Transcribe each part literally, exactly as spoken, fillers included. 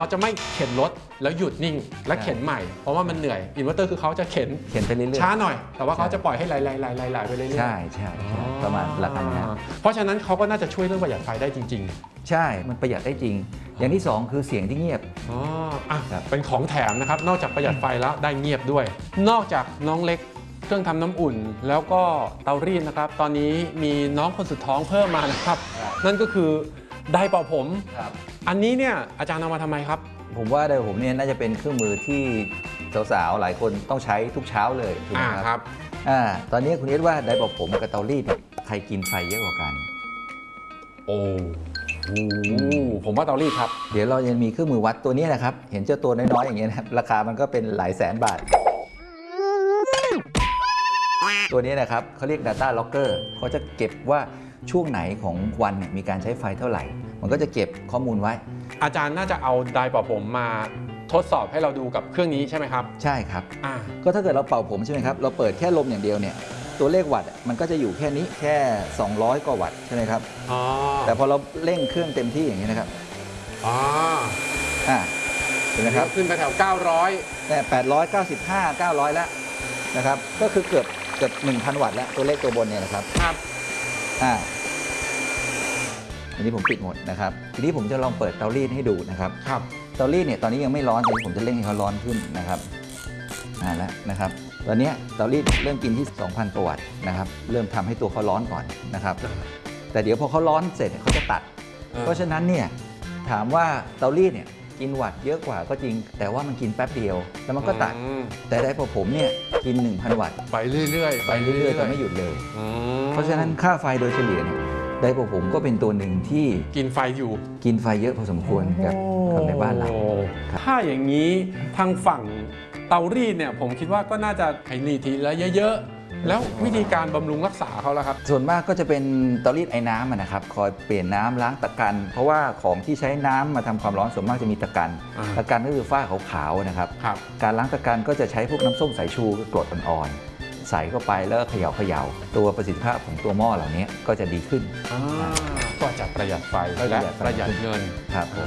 เราจะไม่เข็นรถแล้วหยุดนิ่งและเข็นใหม่เพราะว่ามันเหนื่อยอินเวอร์เตอร์คือเขาจะเข็นเข็นไปเรื่อยๆช้าหน่อยแต่ว่าเขาจะปล่อยให้ไหลๆๆๆไปเรื่อยๆใช่ใช่ประมาณหลักการนั้นเพราะฉะนั้นเขาก็น่าจะช่วยเรื่องประหยัดไฟได้จริงๆใช่มันประหยัดได้จริงอย่างที่สองคือเสียงที่เงียบอ๋ออ่ะเป็นของแถมนะครับนอกจากประหยัดไฟแล้วได้เงียบด้วยนอกจากน้องเล็กเครื่องทำน้ำอุ่นแล้วก็เตารีดนะครับตอนนี้มีน้องคนสุดท้องเพิ่มมานะครับนั่นก็คือไดร์เป่าผมอันนี้เนี่ยอาจารย์เอามาทำไมครับผมว่าไดร์ผมเนี่ยน่าจะเป็นเครื่องมือที่สาวๆหลายคนต้องใช้ทุกเช้าเลยถูกไหมครับอ่าตอนนี้คุณเอสว่าไดร์เป่าผมกับเตารีดใครกินไฟเยอะกว่ากันโอ้ผมว่าเตารีดครับเดี๋ยวเรายังมีเครื่องมือวัดตัวนี้นะครับเห็นเจ้าตัวน้อยๆอย่างเงี้ยนะครับราคามันก็เป็นหลายแสนบาทตัวนี้นะครับเขาเรียก Data Logger เขาจะเก็บว่าช่วงไหนของวันเนี่ยมีการใช้ไฟเท่าไหร่มันก็จะเก็บข้อมูลไว้อาจารย์น่าจะเอาไดร์เป่าผมมาทดสอบให้เราดูกับเครื่องนี้ใช่ไหมครับใช่ครับก็ถ้าเกิดเราเป่าผมใช่ไหมครับเราเปิดแค่ลมอย่างเดียวเนี่ยตัวเลขวัตต์มันก็จะอยู่แค่นี้แค่สองร้อยกว่าวัตต์ใช่ไหมครับแต่พอเราเร่งเครื่องเต็มที่อย่างนี้นะครับอ๋ออ่าเห็นไหมครับขึ้นไปแถวเก้าร้อยแต่แปดร้อยเก้าสิบห้า เก้าร้อยแล้วนะครับก็คือเกือบเกือบ หนึ่งพัน วัตต์แล้วตัวเลขตัวบนเนี่ยนะครับครับอ่าอันนี้ผมปิดหมดนะครับทีนี้ผมจะลองเปิดเตารีดให้ดูนะครับครับเตารีดเนี่ยตอนนี้ยังไม่ร้อนแต่ผมจะเร่งให้เขาร้อนขึ้นนะครับอ่าแล้วนะครับตอนนี้เตารีดเริ่มกินที่ สองพัน วัตต์นะครับเริ่มทำให้ตัวเขาร้อนก่อนนะครับแต่เดี๋ยวพอเขาร้อนเสร็จเขาจะตัดเพราะฉะนั้นเนี่ยถามว่าเตารีดเนี่ยกินวัตต์เยอะกว่าก็จริงแต่ว่ามันกินแป๊บเดียวแล้วมันก็ตัดแต่ได้พอผมเนี่ยกิน หนึ่งพัน วัตต์ไปเรื่อยๆไปเรื่อยๆแต่ไม่หยุดเลยเพราะฉะนั้นค่าไฟโดยเฉลี่ยเนี่ยไดร์ผมก็เป็นตัวหนึ่งที่กินไฟอยู่กินไฟเยอะพอสมควรกับกับในบ้านเราถ้าอย่างนี้ทางฝั่งเตารีดเนี่ยผมคิดว่าก็น่าจะให้รีดทีละเยอะๆแล้ววิธีการบำรุงรักษาเขาล่ะครับส่วนมากก็จะเป็นเตารีดไอ้น้ำนะครับคอยเปลี่ยนน้ำล้างตะกันเพราะว่าของที่ใช้น้ำมาทำความร้อนส่วนมากจะมีตะกันตะกันก็คือฝ้าขาวๆนะครับการล้างตะกันก็จะใช้พวกน้ำส้มสายชูกรดอ่อนใส่เข้าไปแล้วเขย่าเขย่าตัวประสิทธิภาพของตัวหม้อเหล่านี้ก็จะดีขึ้นก็จะประหยัดไฟและประหยัดเงินครับผม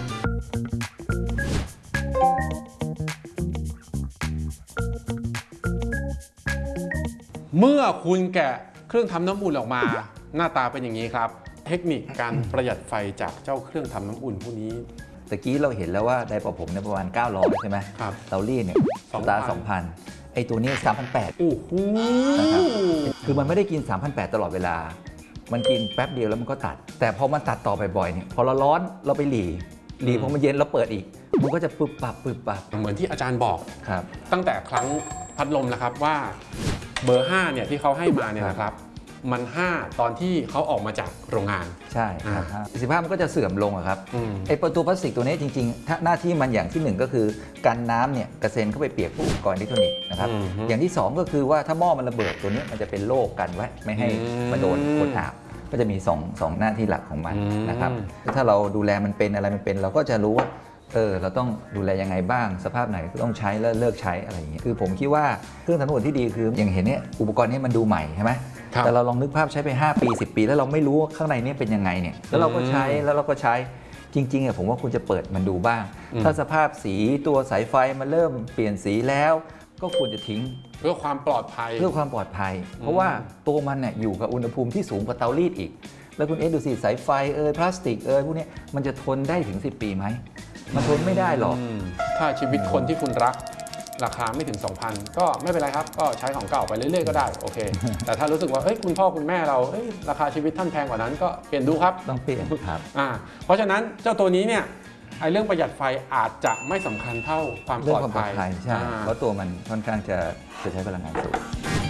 เมื่อคุณแกะเครื่องทำน้ำอุ่นออกมาหน้าตาเป็นอย่างนี้ครับเทคนิคการประหยัดไฟจากเจ้าเครื่องทำน้ำอุ่นพวกนี้ตะกี้เราเห็นแล้วว่าไดร์เป่าผมในประมาณเก้าร้อยใช่ไหมครับเตารีดเนี่ยตา สองพันไอตัวนี้ สามพันแปดร้อยโอ้โหนะครับคือมันไม่ได้กิน สามพันแปดร้อย ตลอดเวลามันกินแป๊บเดียวแล้วมันก็ตัดแต่พอมันตัดต่อบ่อยๆเนี่ยพอเราร้อนเราไปหลีหลีพอมันเย็นเราเปิดอีกมันก็จะปึบปับปึบปับเหมือนที่อาจารย์บอกครับตั้งแต่ครั้งพัดลมแล้วครับว่าเบอร์ห้าเนี่ยที่เขาให้มาเนี่ยนะครับมันห้าตอนที่เขาออกมาจากโรงงานใช่ครับประสิทธิภาพมันก็จะเสื่อมลงครับไอประตูพลาสติกตัวนี้จริงๆถ้าหน้าที่มันอย่างที่หนึ่งก็คือกันน้ำเนี่ยกระเซ็นเข้าไปเปียกพวกอุปกรณ์อิเล็กทรอนิกส์นะครับอย่างที่สองก็คือว่าถ้าหม้อมันระเบิดตัวนี้มันจะเป็นโล่กันไว้ไม่ให้มาโดนคนอาบก็จะมีสองสองหน้าที่หลักของมันนะครับถ้าเราดูแลมันเป็นอะไรมันเป็นเราก็จะรู้ว่าเออเราต้องดูแลยังไงบ้างสภาพไหนต้องใช้แล้วเลิกใช้อะไรอย่างเงี้ยคือผมคิดว่าเครื่องทำน้ำอุ่นที่ดีคืออย่างเห็นเนี่ยอุปกรณ์นี้มันดูใหม่ใช่ไหมแต่เราลองนึกภาพใช้ไปห้าปีสิบปีแล้วเราไม่รู้ว่าข้างในนี้เป็นยังไงเนี่ยแล้วเราก็ใช้แล้วเราก็ใช้จริงๆอ่ะผมว่าคุณจะเปิดมันดูบ้างถ้าสภาพสีตัวสายไฟมันเริ่มเปลี่ยนสีแล้วก็ควรจะทิ้งเพื่อความปลอดภัยเพื่อความปลอดภัยเพราะว่าตัวมันเนี่ยอยู่กับอุณหภูมิที่สูงกว่าเตารีดอีกแล้วคุณเอสดูสิสายไฟเอยพลาสติกเอยพวกนี้มันจะทนได้ถึงสิบปีไหมมันทนไม่ได้หรอกถ้าชีวิตคนที่คุณรักราคาไม่ถึง สองพัน ก็ไม่เป็นไรครับก็ใช้ของเก่าไปเรื่อยๆก็ได้โอเคแต่ถ้ารู้สึกว่าเอ้ยคุณพ่อคุณแม่เราเอ้ยราคาชีวิตท่านแพงกว่านั้นก็เปลี่ยนดูครับต้องเปลี่ยนครับอ่าเพราะฉะนั้นเจ้าตัวนี้เนี่ยไอ้เรื่องประหยัดไฟอาจจะไม่สำคัญเท่าความปลอดภัยใช่เพราะตัวมันค่อนข้างจะจะใช้พลังงานสูง